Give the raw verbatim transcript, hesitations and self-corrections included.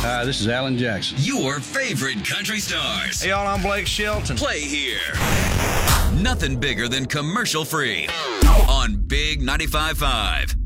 Hi, this is Alan Jackson. Your favorite country stars. Hey, y'all, I'm Blake Shelton. Play here. Nothing bigger than commercial free on Big ninety-five point five.